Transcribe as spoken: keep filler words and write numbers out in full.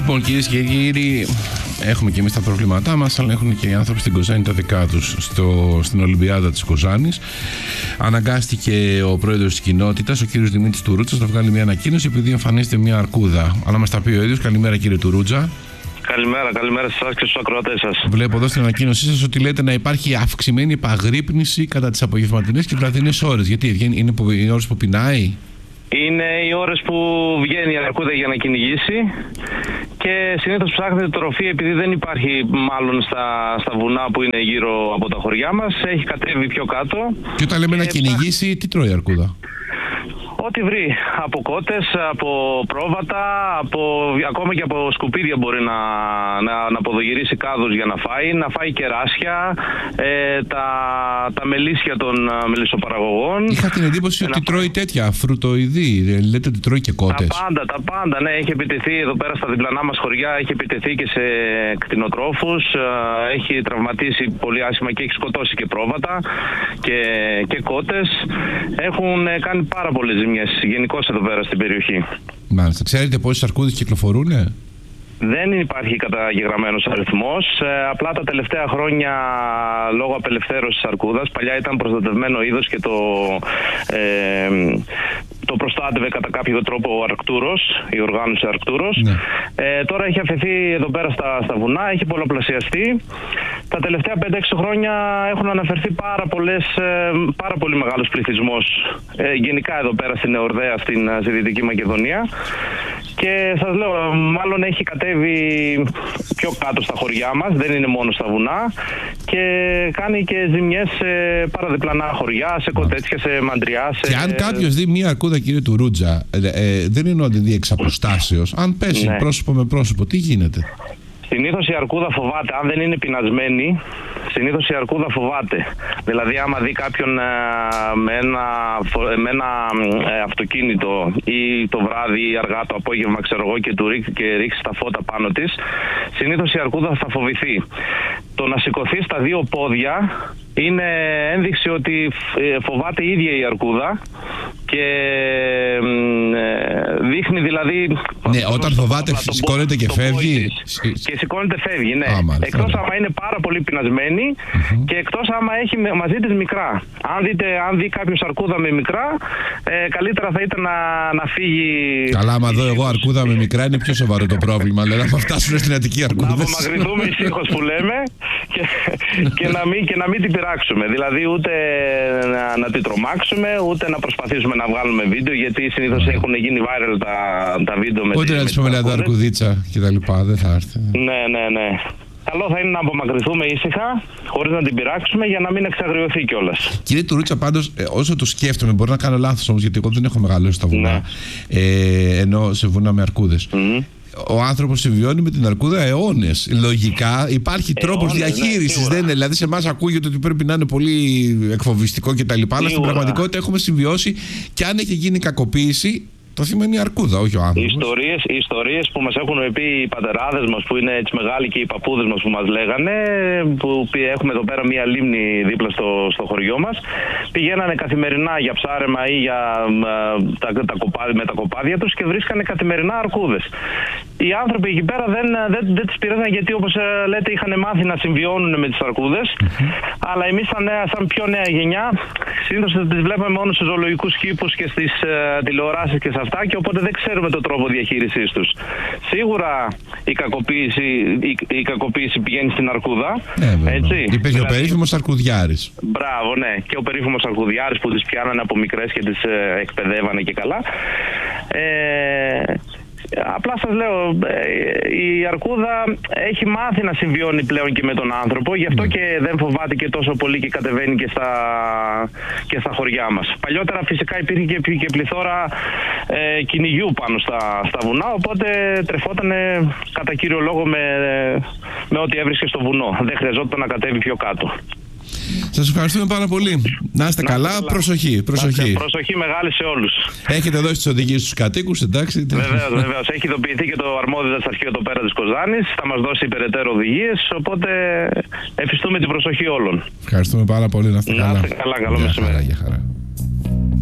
Λοιπόν, κυρίες και κύριοι, έχουμε και εμείς τα προβλήματά μας, αλλά έχουν και οι άνθρωποι στην Κοζάνη τα δικά τους. Στο, στην Ολυμπιάδα της Κοζάνης αναγκάστηκε ο πρόεδρος της κοινότητας, ο κύριος Δημήτρης Τουρούτσας, να βγάλει μια ανακοίνωση επειδή εμφανίζεται μια αρκούδα. Αλλά μας τα πει ο ίδιος. Καλημέρα, κύριε Τουρούτσα. Καλημέρα, καλημέρα σε εσάς και στους ακροατές σας. Βλέπω εδώ στην ανακοίνωσή σας ότι λέτε να υπάρχει αυξημένη επαγρύπνηση κατά τις απογευματινές και βραδινές ώρες. Γιατί είναι οι ώρες που πεινάει? Είναι οι ώρες που βγαίνει η αρκούδα για να κυνηγήσει και συνήθως ψάχνεται τροφή, επειδή δεν υπάρχει μάλλον στα, στα βουνά που είναι γύρω από τα χωριά μας. Έχει κατέβει πιο κάτω. Και όταν λέμε και να κυνηγήσει, ψάχ... τι τρώει η αρκούδα? Ό,τι βρει. Από κότες, από πρόβατα, από, ακόμα και από σκουπίδια μπορεί να, να, να αποδογυρίσει κάδους για να φάει, να φάει κεράσια, ε, τα, τα μελίσια των μελισσοπαραγωγών. Είχα την εντύπωση ότι τρώει τέτοια φρουτοειδή, λέτε ότι τρώει και κότες. Τα πάντα, τα πάντα, ναι. Έχει επιτεθεί εδώ πέρα στα διπλανά μας χωριά, έχει επιτεθεί και σε κτηνοτρόφους, έχει τραυματίσει πολύ άσχημα και έχει σκοτώσει και πρόβατα και, και κότες. Έχουν κάνει πάρα πολλές ζημιές γενικώς εδώ πέρα στην περιοχή. Μάλιστα. Ξέρετε πόσες αρκούδες κυκλοφορούν? Δεν υπάρχει καταγεγραμμένος αριθμός. Ε, απλά τα τελευταία χρόνια, λόγω απελευθέρωσης της αρκούδας, παλιά ήταν προστατευμένο είδος και το, ε, το προστάτευε κατά κάποιο τρόπο ο Αρκτούρος, η οργάνωση Αρκτούρος. Ναι. Ε, τώρα έχει αφαιθεί εδώ πέρα στα, στα βουνά, έχει πολλαπλασιαστεί. Τα τελευταία πέντε έξι χρόνια έχουν αναφερθεί πάρα, πολλές, πάρα πολύ μεγάλος πληθυσμός ε, γενικά εδώ πέρα στην Εορδαία, στην, στη Δυτική Μακεδονία. Και σας λέω, μάλλον έχει κατέβει πιο κάτω στα χωριά μας, δεν είναι μόνο στα βουνά, και κάνει και ζημιές σε παραδιπλανά χωριά, σε κοτέτσια, σε μαντριά. Σε... Και αν κάποιος δει μια αρκούδα, κύριε Τουρούτσα, ε, ε, δεν είναι ότι δει εξ αποστάσεως. Αν πέσει ναι. πρόσωπο με πρόσωπο, τι γίνεται? Συνήθως η αρκούδα φοβάται, αν δεν είναι πεινασμένη, συνήθως η αρκούδα φοβάται. Δηλαδή άμα δει κάποιον ε, με ένα, με ένα ε, αυτοκίνητο ή το βράδυ ή αργά το απόγευμα, ξέρω εγώ, και του ρίξει, και ρίξει τα φώτα πάνω της, συνήθως η αρκούδα θα φοβηθεί. Το να σηκωθεί στα δύο πόδια είναι ένδειξη ότι φοβάται η ίδια η αρκούδα και ε, δείχνει δηλαδή... Ναι, όταν φοβάται σηκώνεται και φεύγει. Και σηκώνεται φεύγει, ναι. Ah, εκτός άμα είναι πάρα πολύ πεινασμένη mm-hmm. και εκτός άμα έχει μαζί της μικρά. Αν, δείτε, αν δει κάποιος αρκούδα με μικρά, ε, καλύτερα θα ήταν να, να φύγει... Καλά, άμα δω εγώ αρκούδα με μικρά είναι πιο σοβαρό το πρόβλημα. Δηλαδή θα φτάσουν στην Αττική αρκούδες. Να απομακρυνθούμε ησύχως που λέμε και, και, να μην, και να μην την πειράξουμε. Δηλαδή ούτε να, να την τρομάξουμε, ούτε να προσπαθήσουμε να βγάλουμε βίντεο, γιατί συνήθως mm. έχουν γίνει viral τα, τα βίντεο με... Ούτε να της πούμε να τα αρκουδίτσα και τα λοιπά, δεν θα έρθει. Ναι, ναι, ναι. Καλό θα είναι να απομακρυνθούμε ήσυχα, χωρίς να την πειράξουμε, για να μην εξαγριωθεί κιόλας. Κύριε Τουρούτσα, πάντως, ε, όσο το σκέφτομαι, μπορεί να κάνω λάθος όμως, γιατί εγώ δεν έχω μεγαλώσει στα βουνά, ναι. ε, ενώ σε βουνά με αρκούδες. Mm-hmm. Ο άνθρωπος συμβιώνει με την αρκούδα αιώνες. Λογικά υπάρχει τρόπος διαχείρισης. Ναι, δεν είναι. Δηλαδή, σε εμάς ακούγεται ότι πρέπει να είναι πολύ εκφοβιστικό κτλ. Αλλά στην πραγματικότητα έχουμε συμβιώσει, και αν έχει γίνει κακοποίηση, το θύμα είναι η αρκούδα, όχι ο άνθρωπος. Οι ιστορίες, οι ιστορίες που μας έχουν πει οι πατεράδες μας, που είναι έτσι μεγάλοι, και οι παππούδες μας που μας λέγανε, που έχουμε εδώ πέρα μία λίμνη δίπλα στο, στο χωριό μας, πηγαίνανε καθημερινά για ψάρεμα ή για, τα, τα κοπάδια, με τα κοπάδια τους, και βρίσκανε καθημερινά αρκούδες. Οι άνθρωποι εκεί πέρα δεν, δεν, δεν τις πήραν, γιατί όπως λέτε είχαν μάθει να συμβιώνουν με τις αρκούδες, mm-hmm. αλλά εμείς σαν, σαν πιο νέα γενιά συνήθως τις βλέπαμε μόνο στους ζωολογικούς κήπους και στις uh, τηλεοράσεις και σε αυτά, και οπότε δεν ξέρουμε τον τρόπο διαχείρισής τους. Σίγουρα η κακοποίηση, η, η κακοποίηση πηγαίνει στην αρκούδα. Ναι, έτσι. Υπήρχε δηλαδή, ο περίφημος αρκουδιάρης. Μπράβο, ναι. Και ο περίφημος αρκουδιάρης που τις πιάνανε από μικρές και τις ε, εκπαιδεύανε και καλά. Ε, Απλά σας λέω, η αρκούδα έχει μάθει να συμβιώνει πλέον και με τον άνθρωπο, γι' αυτό και δεν φοβάται και τόσο πολύ και κατεβαίνει και στα, και στα χωριά μας. Παλιότερα φυσικά υπήρχε και, και πληθώρα ε, κυνηγιού πάνω στα, στα βουνά, οπότε τρεφόταν κατά κύριο λόγο με, με ό,τι έβρισκε στο βουνό. Δεν χρειαζόταν να κατέβει πιο κάτω. Σας ευχαριστούμε πάρα πολύ. Να είστε καλά. καλά. Προσοχή, προσοχή. Προσοχή μεγάλη σε όλους. Έχετε δώσει τις οδηγίες στους κατοίκους, εντάξει. Βεβαίως, βεβαίως. Έχει ειδοποιηθεί και το αρμόδιο της αρχείου εδώ πέρα της Κοζάνης. Θα μας δώσει περαιτέρω οδηγίες. Οπότε εφιστούμε την προσοχή όλων. Ευχαριστούμε πάρα πολύ. Να είστε καλά. Να είστε καλά. Καλό μεσημέρι.